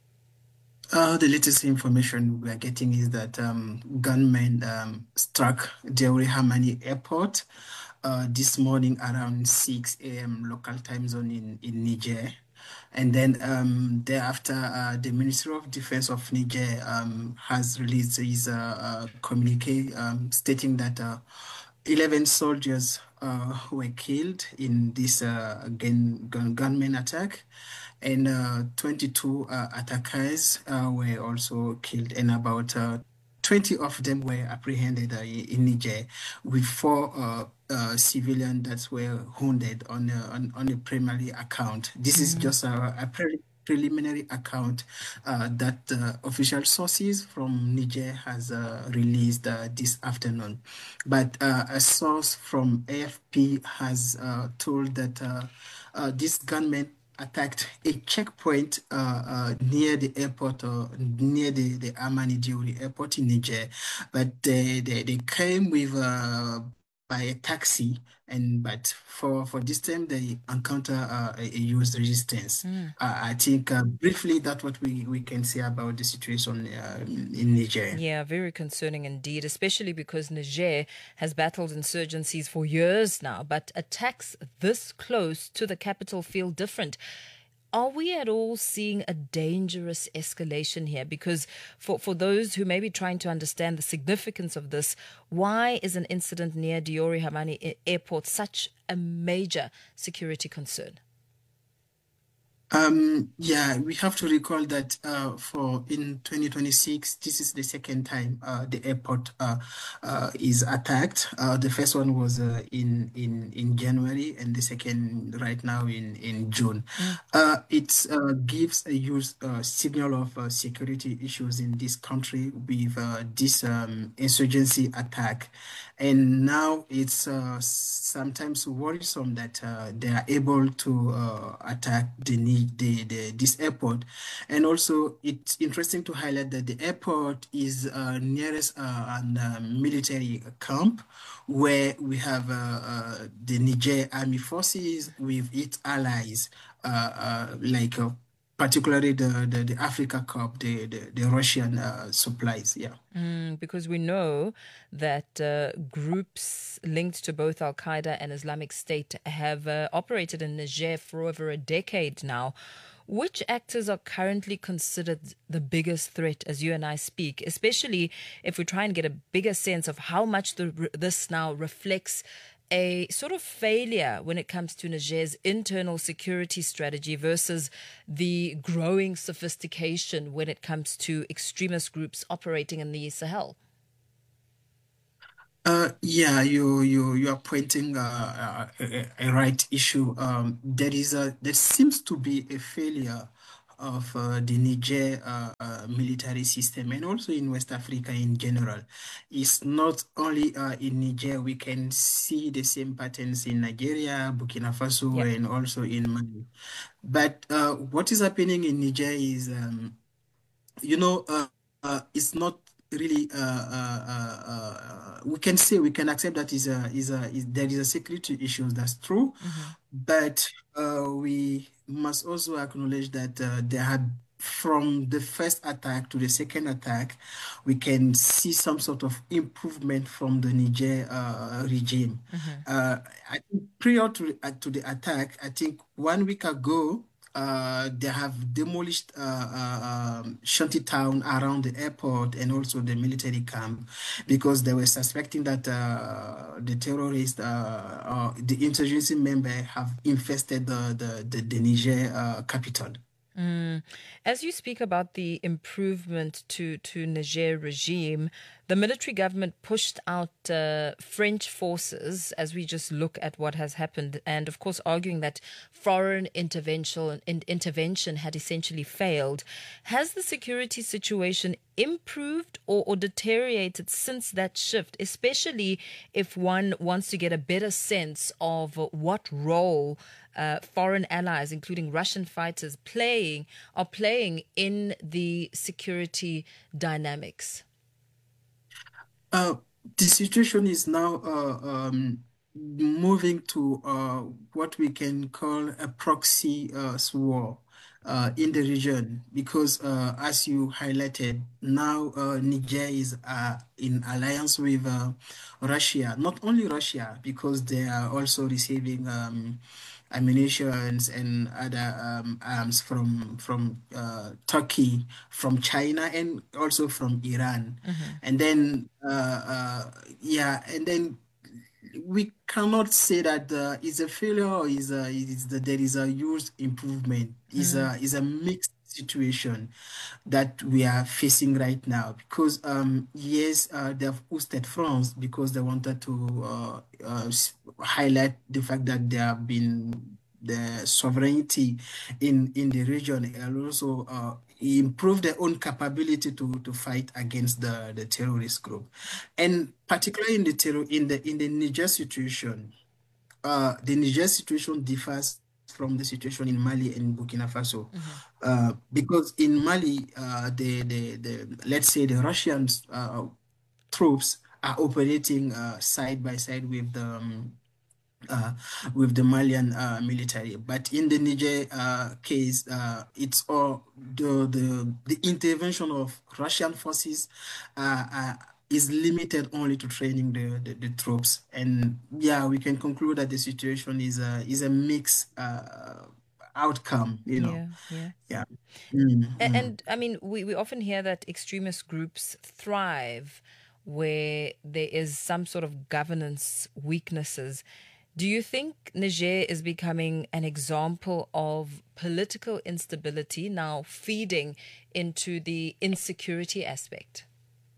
Uh, the latest information we are getting is that um, gunmen um, struck Diori Hamani Airport uh, this morning around six a.m. local time zone in, in Niger. And then um, thereafter, uh, the Ministry of Defense of Niger um, has released his uh, uh, communique um, stating that uh, eleven soldiers uh, were killed in this uh, gun, gun, gunman attack, and uh, twenty-two uh, attackers uh, were also killed, and about uh, twenty of them were apprehended uh, in Niger, with four uh, uh, civilians that were wounded on a, on, on a primary account. This mm-hmm. is just a, a pre- preliminary account uh, that uh, official sources from Niger has uh, released uh, this afternoon. But uh, a source from A F P has uh, told that uh, uh, this gunman attacked a checkpoint uh, uh, near the airport, or near the, the Amani Diori airport in Niger, but they, they, they came with uh, by a taxi, and but for, for this time they encounter uh, a, a U S resistance. Mm. Uh, I think uh, briefly that's what we, we can say about the situation uh, in Niger. Yeah, very concerning indeed, especially because Niger has battled insurgencies for years now, but attacks this close to the capital feel different. Are we at all seeing a dangerous escalation here? Because for, for those who may be trying to understand the significance of this, why is an incident near Diori Hamani Airport such a major security concern? Um, yeah, we have to recall that uh, for in twenty twenty-six, this is the second time uh, the airport uh, uh, is attacked. Uh, the first one was uh, in, in in January, and the second right now in in June. Mm. Uh, it uh, gives a use uh, signal of uh, security issues in this country with uh, this um, insurgency attack, and now it's uh, sometimes worrisome that uh, they are able to uh, attack the need. The, the this airport. And also it's interesting to highlight that the airport is uh, nearest uh, an uh, military camp where we have uh, uh, the Niger Army Forces with its allies uh, uh, like uh, particularly the, the, the Africa Corps, the, the, the Russian uh, supplies, yeah. Mm, because we know that uh, groups linked to both Al-Qaeda and Islamic State have uh, operated in Niger for over a decade now. Which actors are currently considered the biggest threat as you and I speak, especially if we try and get a bigger sense of how much the, this now reflects a sort of failure when it comes to Niger's internal security strategy versus the growing sophistication when it comes to extremist groups operating in the Sahel? Uh, yeah, you you you are pointing uh, a, a right issue. Um, there is a there seems to be a failure of uh, the Niger uh, uh, military system, and also in West Africa in general. It's not only uh, in Niger. We can see the same patterns in Nigeria, Burkina Faso, Yep. and also in Mali. But uh, what is happening in Niger is, um, you know, uh, uh, it's not really. Uh, uh, uh, uh, we can say we can accept that is a is a is, there is a security issue. That's true, but uh, we must also acknowledge that uh, there had from the first attack to the second attack, we can see some sort of improvement from the Niger uh, regime. Uh, I think prior to uh, to the attack, I think one week ago. Uh, they have demolished uh, uh, um, shanty town around the airport and also the military camp because they were suspecting that uh, the terrorists, uh, uh, the insurgency member, have infested the the, the, the Niger uh, capital. Mm. As you speak about the improvement to, to Niger regime, the military government pushed out uh, French forces as we just look at what has happened, and of course arguing that foreign intervention, in, intervention had essentially failed. Has the security situation improved or, or deteriorated since that shift, especially if one wants to get a better sense of what role Uh, foreign allies, including Russian fighters, playing are playing in the security dynamics? Uh, the situation is now uh, um, moving to uh, what we can call a proxy uh, war uh, in the region because, uh, as you highlighted, now uh, Niger is uh, in alliance with uh, Russia. Not only Russia, because they are also receiving um, ammunitions and other um, arms from from uh, Turkey, from China, and also from Iran. And then, uh, uh, yeah, and then we cannot say that uh, it's a failure or is a is that there is a huge improvement. Is a is a mixed situation that we are facing right now because um yes uh, they have boosted France because they wanted to uh, uh, highlight the fact that there have been the sovereignty in in the region and also uh, improve their own capability to to fight against the the terrorist group, and particularly in the terror in the in the Niger situation. Uh, the Niger situation differs from the situation in Mali and Burkina Faso, uh, because in Mali, uh, the, the the let's say the Russian uh, troops are operating uh, side by side with the um, uh, with the Malian uh, military, but in the Niger uh, case, uh, it's all the the the intervention of Russian forces uh, uh, is limited only to training the, the, the troops, and yeah, we can conclude that the situation is a is a mixed uh, outcome. You know, Yeah, yeah. yeah. Mm, A- mm. And I mean, we, we often hear that extremist groups thrive where there is some sort of governance weaknesses. Do you think Niger is becoming an example of political instability now feeding into the insecurity aspect?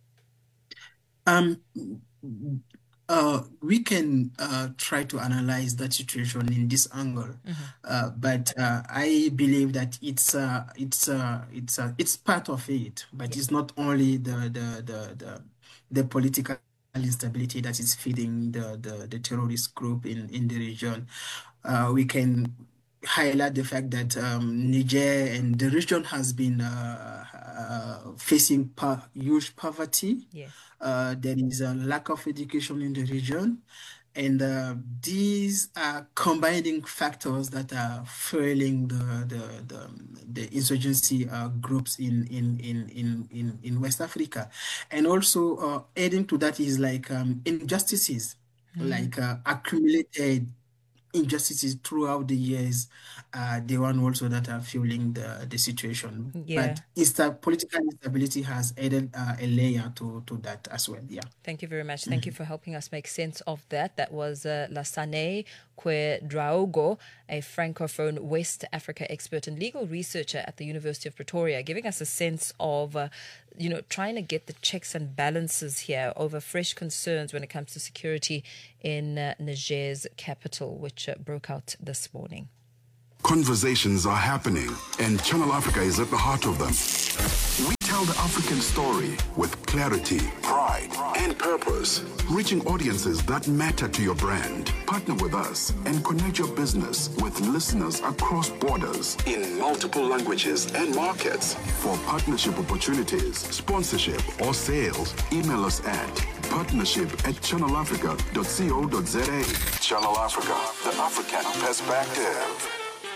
Um, uh, we can uh, try to analyze that situation in this angle, uh, but uh, I believe that it's uh, it's uh, it's uh, it's part of it, but it's not only the the the the, the political instability that is feeding the the, the terrorist group in in the region. Uh, we can highlight the fact that um, Niger and the region has been uh, uh, facing po- huge poverty. Yes. Uh, there is a lack of education in the region, and uh, these are combining factors that are fueling the the the, the insurgency uh, groups in in, in in in in West Africa, and also uh, adding to that is like um, injustices, Mhm. like uh, accumulated injustices throughout the years, uh, the one also that are fueling the, the situation. Yeah. But insta- political instability has added uh, a layer to, to that as well. Yeah. Thank you very much. Thank mm-hmm. you for helping us make sense of that. That was uh, Lasane Kwedraogo, a Francophone West Africa expert and legal researcher at the University of Pretoria, giving us a sense of, uh, you know, trying to get the checks and balances here over fresh concerns when it comes to security in uh, Niger's capital, which uh, broke out this morning. Conversations are happening, and Channel Africa is at the heart of them. We tell the African story with clarity, pride, and purpose, reaching audiences that matter to your brand. Partner with us and connect your business with listeners across borders in multiple languages and markets. For partnership opportunities, sponsorship, or sales, email us at partnership at channel africa dot co dot za. Channel Africa, the African perspective.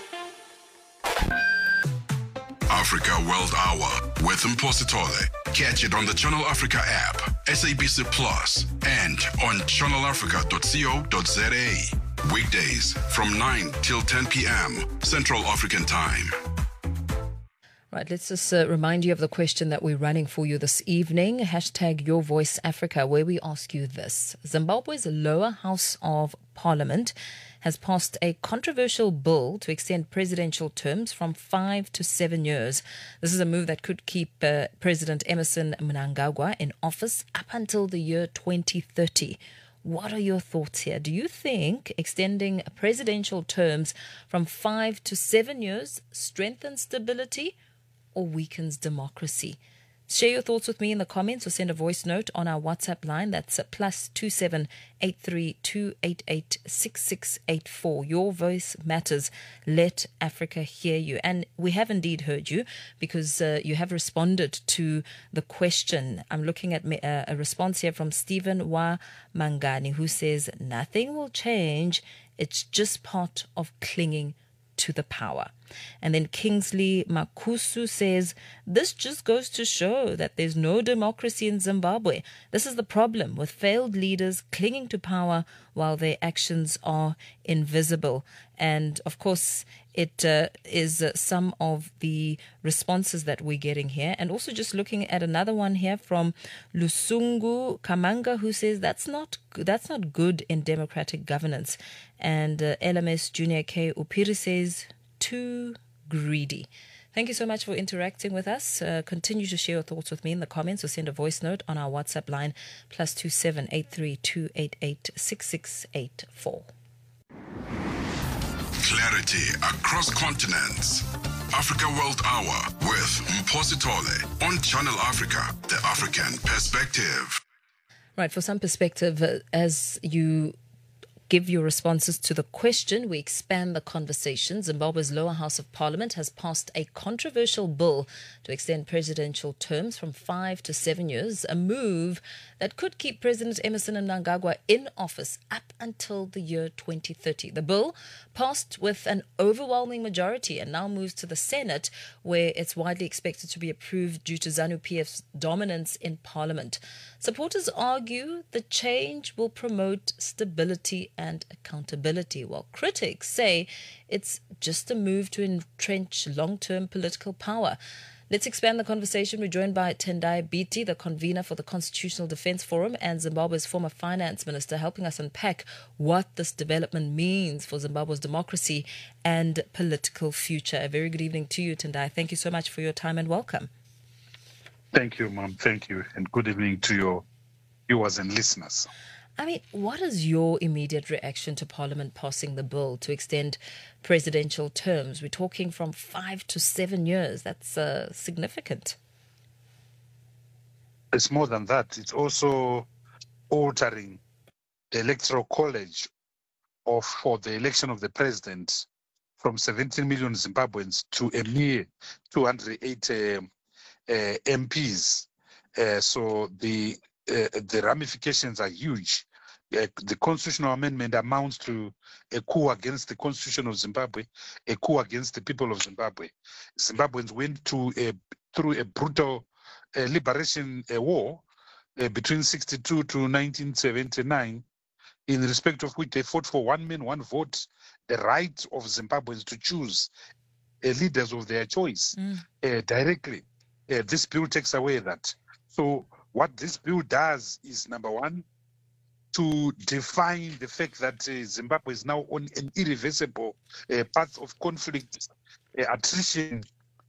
Africa World Hour with Mpositole. Catch it on the Channel Africa app, S A B C Plus, and on channel africa dot co dot za. Weekdays from nine till ten p.m. Central African Time. Right, let's just uh, remind you of the question that we're running for you this evening. Hashtag Your Voice Africa, where we ask you this. Zimbabwe's lower house of parliament has passed a controversial bill to extend presidential terms from five to seven years. This is a move that could keep uh, President Emmerson Mnangagwa in office up until the year twenty thirty. What are your thoughts here? Do you think extending presidential terms from five to seven years strengthens stability or weakens democracy? Share your thoughts with me in the comments or send a voice note on our WhatsApp line. That's plus two seven eight three two eight eight six six eight four. Your voice matters. Let Africa hear you. And we have indeed heard you because uh, you have responded to the question. I'm looking at uh, a response here from Stephen Wa Mangani, who says, nothing will change. It's just part of clinging to the power. And then Kingsley Makusu says, this just goes to show that there's no democracy in Zimbabwe. This is the problem with failed leaders clinging to power while their actions are invisible. And of course, it uh, is uh, some of the responses that we're getting here. And also just looking at another one here from Lusungu Kamanga, who says that's not that's not good in democratic governance. And uh, L M S Junior K Upiri says, too greedy. Thank you so much for interacting with us. Uh, continue to share your thoughts with me in the comments or send a voice note on our WhatsApp line, plus two seven eight three two eight eight six six eight four. Clarity across continents. Africa World Hour with Mpositole on Channel Africa, the African perspective. Right, for some perspective, uh, as you give your responses to the question, we expand the conversation. Zimbabwe's lower house of parliament has passed a controversial bill to extend presidential terms from five to seven years, a move that could keep President Emmerson Mnangagwa in office up until the year twenty thirty. The bill passed with an overwhelming majority and now moves to the Senate, where it's widely expected to be approved due to ZANU-P F's dominance in parliament. Supporters argue the change will promote stability and accountability, while critics say it's just a move to entrench long-term political power. Let's expand the conversation. We're joined by Tendai Biti, the convener for the Constitutional Defence Forum and Zimbabwe's former finance minister, helping us unpack what this development means for Zimbabwe's democracy and political future. A very good evening to you, Tendai. Thank you so much for your time and welcome. Thank you, Mom. Thank you. And good evening to your viewers and listeners. I mean, what is your immediate reaction to Parliament passing the bill to extend presidential terms? We're talking from five to seven years. That's uh, significant. It's more than that. It's also altering the electoral college of for the election of the president from seventeen million Zimbabweans to a mere two hundred eighty uh, M Ps. Uh, so the uh, the ramifications are huge. Uh, the constitutional amendment amounts to a coup against the constitution of Zimbabwe, a coup against the people of Zimbabwe. Zimbabweans went to a, through a brutal uh, liberation uh, war uh, between sixty-two to nineteen seventy-nine, in respect of which they fought for one man, one vote, the right of Zimbabweans to choose uh, leaders of their choice Mm. uh, directly. Uh, this bill takes away that. So what this bill does is, number one, to define the fact that uh, Zimbabwe is now on an irreversible uh, path of conflict, uh, attrition,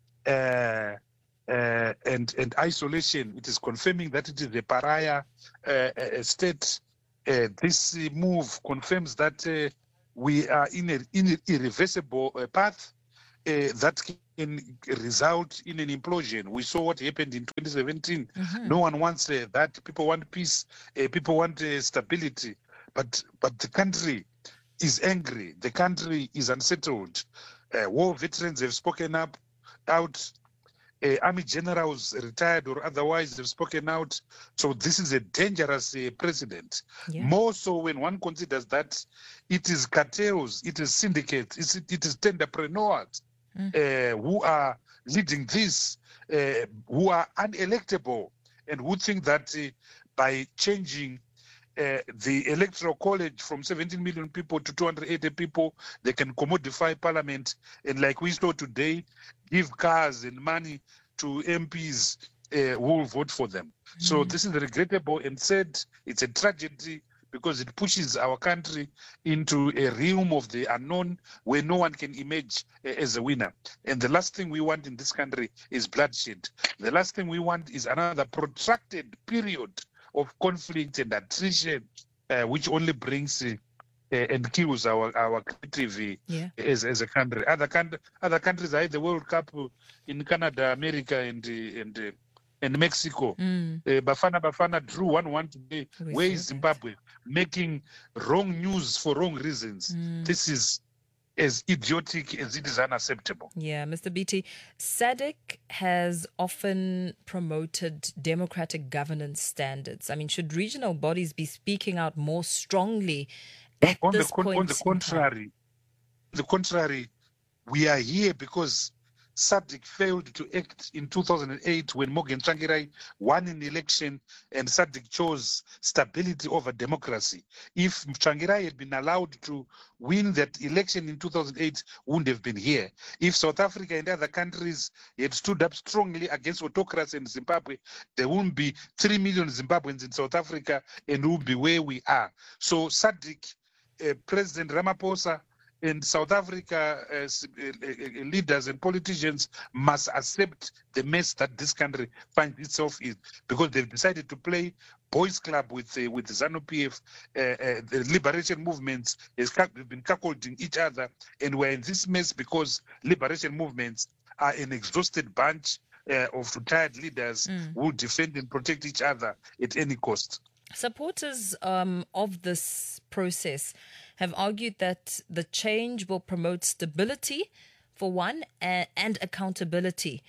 uh, uh, and, and isolation. It is confirming that it is a pariah uh, uh, state. Uh, this uh, move confirms that uh, we are in an in irreversible uh, path uh, that can result in an implosion. We saw what happened in twenty seventeen. Mhm. No one wants uh, that. People want peace. Uh, people want uh, stability. But but the country is angry. The country is unsettled. Uh, war veterans have spoken up out. Uh, army generals, retired or otherwise, have spoken out. So this is a dangerous uh, precedent. Yeah. More so when one considers that it is cartels, it is syndicates, it's, it is tenderpreneurs Mm. uh, who are leading this, uh, who are unelectable, and who think that uh, by changing uh, the electoral college from seventeen million people to two hundred eighty people, they can commodify parliament, and like we saw today, give cars and money to M Ps uh, who will vote for them. So Mm. this is regrettable and sad. It's a tragedy because it pushes our country into a realm of the unknown where no one can emerge uh, as a winner. And the last thing we want in this country is bloodshed. The last thing we want is another protracted period of conflict and attrition, uh, which only brings uh, uh, and kills our our creativity Yeah. as as a country. Other country, other countries are at the World Cup in Canada, America, and uh, and uh, and Mexico. Mm. Uh, Bafana Bafana drew one one today. We Where saw is that. Zimbabwe making wrong news for wrong reasons? Mm. This is as idiotic as it is unacceptable. Yeah, Mister Beatty, SADC has often promoted democratic governance standards. I mean, should regional bodies be speaking out more strongly at On the this con- point? on the in time? contrary, the contrary, we are here because SADC failed to act in two thousand eight when Morgan Tsvangirai won an election and SADC chose stability over democracy. If Tsvangirai had been allowed to win that election in two thousand eight, we wouldn't have been here. If South Africa and other countries had stood up strongly against autocracy in Zimbabwe, there wouldn't be three million Zimbabweans in South Africa and we would be where we are. So SADC, uh, President Ramaphosa, and South Africa uh, s- uh, uh, leaders and politicians must accept the mess that this country finds itself in, because they've decided to play boys club with uh, with ZANU P F. Uh, uh, the liberation movements has cu- been cuckolding each other, and we're in this mess because liberation movements are an exhausted bunch uh, of retired leaders Mm. who defend and protect each other at any cost. Supporters um, of this process have argued that the change will promote stability, for one, and, and accountability.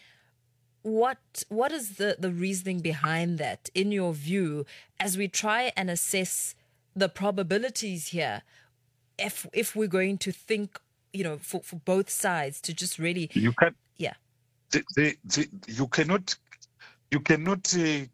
What what is the, the reasoning behind that, in your view, as we try and assess the probabilities here, if if we're going to think, you know, for, for both sides to just really, You can yeah, the, the, the, you cannot you cannot uh,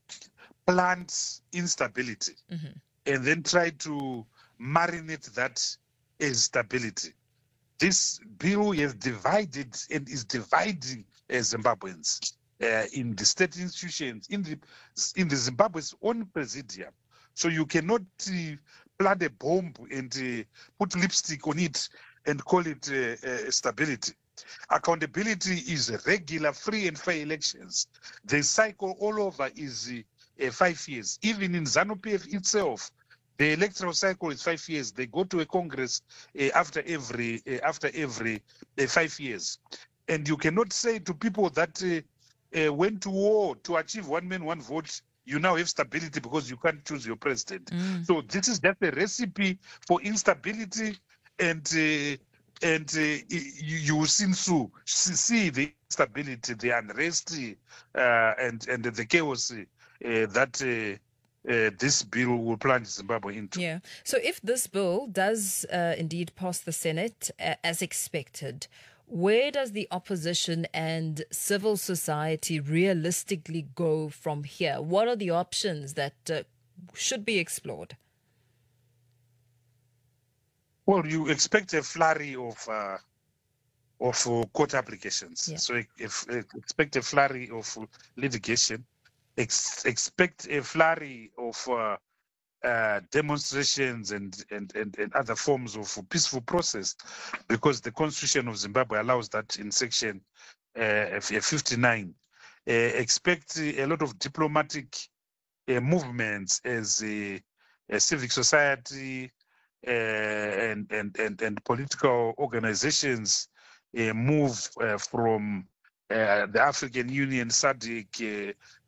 plant instability Mhm. and then try to marinate that as stability. This bill has divided and is dividing uh, Zimbabweans uh, in the state institutions, in the in the Zimbabwe's own presidium. So you cannot uh, plant a bomb and uh, put lipstick on it and call it uh, uh, stability. Accountability is regular, free and fair elections. The cycle all over is uh, uh, five years. Even in ZANU P F itself, the electoral cycle is five years. They go to a congress uh, after every uh, after every uh, five years, and you cannot say to people that uh, uh, went to war to achieve one man, one vote, you now have stability because you can't choose your president. Mm. So this is just a recipe for instability, and uh, and uh, you, you will soon so see the instability, the unrest, uh, and and the chaos uh, that. Uh, Uh, this bill will plunge Zimbabwe into. Yeah. So if this bill does uh, indeed pass the Senate uh, as expected, where does the opposition and civil society realistically go from here? What are the options that uh, should be explored? Well, you expect a flurry of uh, of uh, court applications. Yeah. So if, if expect a flurry of litigation, ex- expect a flurry of uh, uh, demonstrations and, and, and, and other forms of peaceful process, because the Constitution of Zimbabwe allows that in Section uh, fifty-nine. Uh, expect a lot of diplomatic uh, movements as a, a civic society uh, and, and, and, and political organizations uh, move uh, from uh, the African Union, SADC, uh,